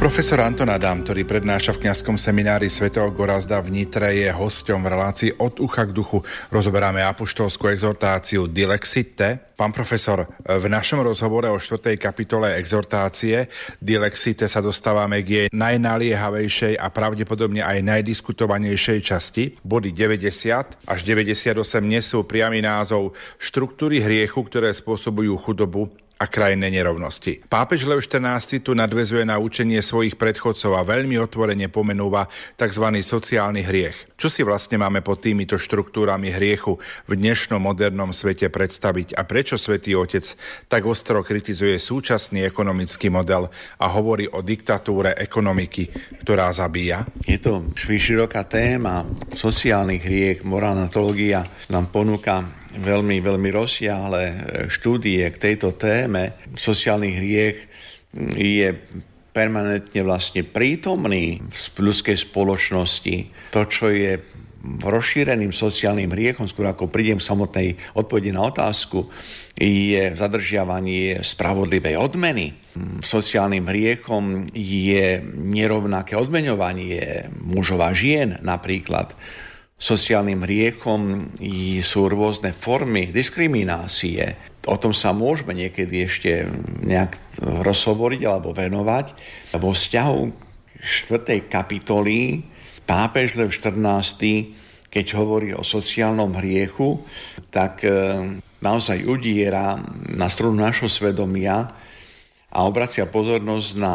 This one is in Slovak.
Profesor Anton Adam, ktorý prednáša v kňazskom seminári svätého Gorazda v Nitre, je hosťom v relácii Od ucha k duchu. Rozoberáme apoštolskú exhortáciu Dilexite. Pán profesor, v našom rozhovore o 4. kapitole exhortácie Dilexite sa dostávame k jej najnaliehavejšej a pravdepodobne aj najdiskutovanejšej časti. Body 90 až 98 nesú priamy názov štruktúry hriechu, ktoré spôsobujú chudobu a krajné nerovnosti. Pápež Lev XIV tu nadväzuje na učenie svojich predchodcov a veľmi otvorene pomenúva tzv. Sociálny hriech. Čo si vlastne máme pod týmito štruktúrami hriechu v dnešnom modernom svete predstaviť a prečo Svätý Otec tak ostro kritizuje súčasný ekonomický model a hovorí o diktatúre ekonomiky, ktorá zabíja? Je to široká téma. Sociálny hriech, morálna teológia nám ponúka veľmi, veľmi rozsiahle štúdie k tejto téme. Sociálny hriech je permanentne vlastne prítomný v ľudskej spoločnosti. To, čo je rozšíreným sociálnym hriechom, skôr ako prídem k samotnej odpovedi na otázku, je zadržiavanie spravodlivej odmeny. Sociálnym hriechom je nerovnaké odmeňovanie mužov a žien napríklad. Sociálnym hriechom sú rôzne formy diskriminácie. O tom sa môžeme niekedy ešte nejak rozhovoriť alebo venovať. Vo vzťahu k 4. kapitoly pápež Lev XIV, keď hovorí o sociálnom hriechu, tak naozaj udiera na strunu našho svedomia a obracia pozornosť na